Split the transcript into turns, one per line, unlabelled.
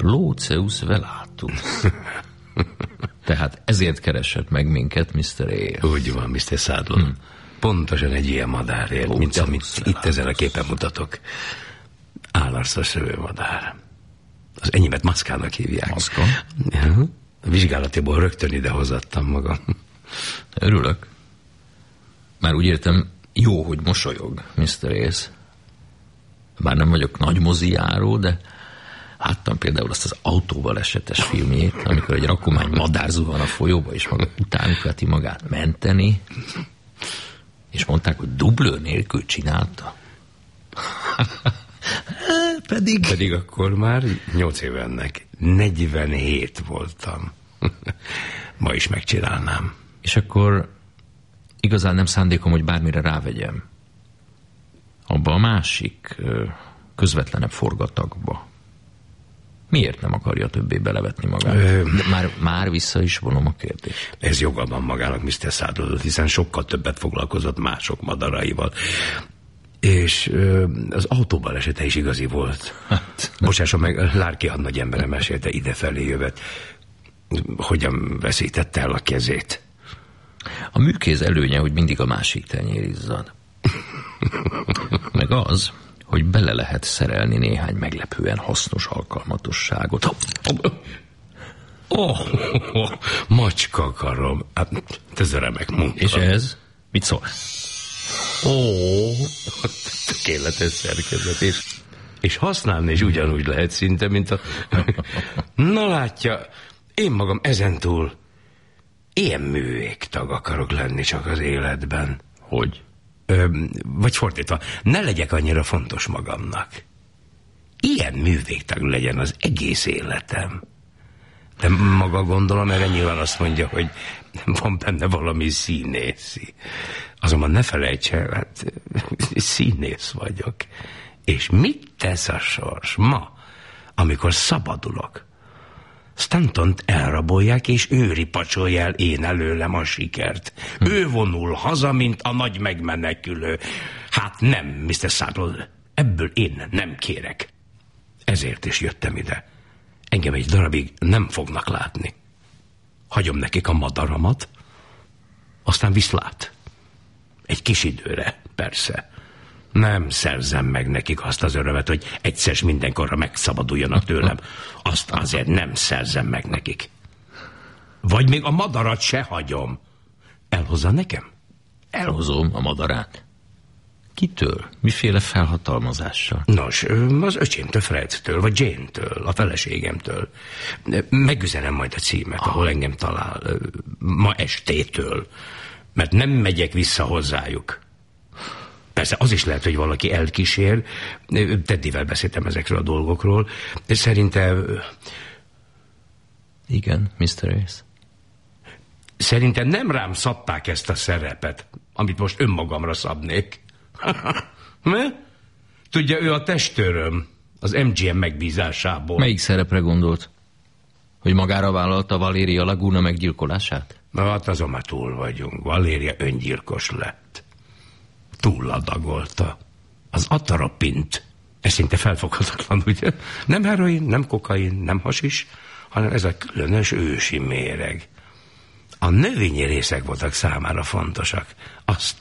Ploceus velatus. Tehát ezért keresett meg minket Mr. Ayers.
Úgy van, Mr. Saddle. Pontosan egy ilyen madárért, mint amit itt ezen a képen mutatok. Állarcos szövőmadár. Az enyémet Maszkának hívják.
Maszka?
A vizsgálatiból rögtön ide hozattam magam.
Örülök. Már úgy értem, jó, hogy mosolyog, Mr. Ayers. Bár nem vagyok nagy mozijáró, de láttam például azt az autóval esetes filmjét, amikor egy rakomány madár zuhan a folyóba, és maga után követi magát menteni, és mondták, hogy dublőr nélkül csinálta. Pedig
akkor már 8 éve ennek. 47 voltam. Ma is megcsinálnám.
És akkor igazán nem szándékom, hogy bármire rávegyem. Abba a másik, közvetlenebb forgatagba. Miért nem akarja többé belevetni magát? Már vissza is vonom a kérdést.
Ez joga van magának, Mr. Saddle, hiszen sokkal többet foglalkozott mások madaraival. És az autóban esete is igazi volt. Hát. Bocsásson meg, Lárki hadnagy embere mesélte idefelé jövet, hogyan veszítette el a kezét.
A műkéz előnye, hogy mindig a másik tenyér izzad. Meg az, hogy bele lehet szerelni néhány meglepően hasznos alkalmatosságot.
Macskakarom. Ez remek munka.
És ez? Mit szól?
Tökéletes szerkezet. És használni is ugyanúgy lehet szinte, mint a... Na látja, én magam ezentúl ilyen művégtag akarok lenni csak az életben.
Hogy?
Vagy fordítva, ne legyek annyira fontos magamnak. Ilyen művégtag legyen az egész életem. De maga gondolom, erre nyilván azt mondja, hogy van benne valami színészi. Azonban ne felejtse, hát színész vagyok. És mit tesz a sors ma, amikor szabadulok? Stantont elrabolják, és ő ripacsolja el én előlem a sikert. Ő vonul haza, mint a nagy megmenekülő. Hát nem, Mr. Saddle, ebből én nem kérek. Ezért is jöttem ide. Engem egy darabig nem fognak látni. Hagyom nekik a madaramat, aztán viszlát. Egy kis időre, persze. Nem szerzem meg nekik azt az örömet, hogy egyszer mindenkorra megszabaduljanak tőlem. Azt azért nem szerzem meg nekik. Vagy még a madarat se hagyom. Elhozza nekem?
Elhozom a madarát. Kitől? Miféle felhatalmazással?
Nos, az öcsémtől, Fredtől, vagy Jane-től, a feleségemtől. Megüzenem majd a címet, ahol engem talál. Ma estétől. Mert nem megyek vissza hozzájuk. Persze az is lehet, hogy valaki elkísér. Teddyvel beszéltem ezekről a dolgokról. Szerintem...
Igen, Mr. Ayers.
Szerintem nem rám szabták ezt a szerepet, amit most önmagamra szabnék. Tudja, ő a testőröm az MGM megbízásából.
Melyik szerepre gondolt? Hogy magára vállalta Valéria Laguna meggyilkolását?
Hát azon már túl vagyunk. Valéria öngyilkos lett. Túladagolta. Az atarapint. Ez szinte felfoghatatlan, ugye? Nem heroin, nem kokain, nem hasis, hanem ez a különös ősi méreg. A növényi részek voltak számára fontosak. Azt